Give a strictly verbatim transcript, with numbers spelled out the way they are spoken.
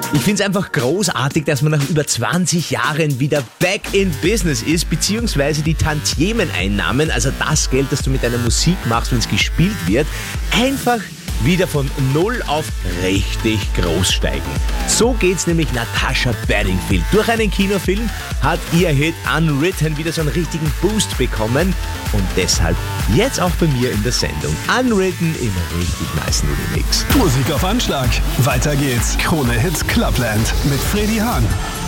Ich finde es einfach großartig, dass man nach über zwanzig Jahren wieder back in business ist, beziehungsweise die Tantiemeneinnahmen, also das Geld, das du mit deiner Musik machst, wenn es gespielt wird, einfach wieder von null auf richtig groß steigen. So geht's nämlich Natasha Bedingfield. Durch einen Kinofilm hat ihr Hit Unwritten wieder so einen richtigen Boost bekommen und deshalb jetzt auch bei mir in der Sendung. Unwritten im richtig nicen Remix. Musik auf Anschlag. Weiter geht's. Krone Hits Clubland mit Freddy Hahn.